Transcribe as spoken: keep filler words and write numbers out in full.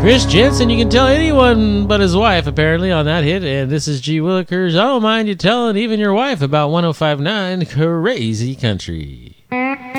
Chris Jensen, you can tell anyone but his wife, apparently, on that hit. And this is G. Willikers. I don't mind you telling even your wife about one oh five point nine Crazy Country.